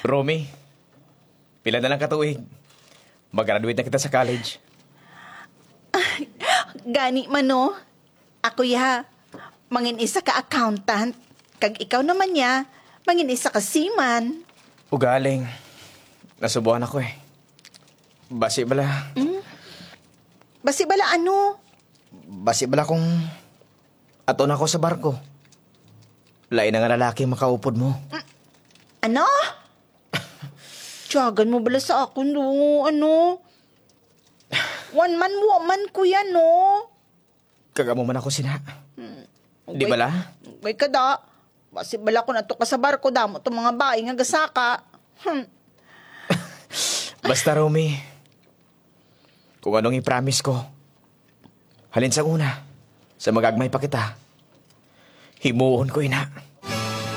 Romy, pila na lang katuig. Mag-graduate na kita sa college. Gani man no. Ako ya, mangin isa ka accountant. Kag ikaw naman ya, mangin isa ka seaman. Ugaling. Nasubuhan ako eh. Basi bala. Basi bala ano? Basi bala kung aton ako sa barko. Lain na nga lalaki makaupod mo. Ano? Tiyagan mo bala sa ako no, ano? One man, woman ko yan, no? Kagamo man ako sina. Di bala? May kada. Basi bala ko na to ka sa barko damo itong mga bae nga gasaka. Basta, Romy. Kung anong i-promise ko. Halin sa una. Sa magagmay pa kita. Himuon ko ina.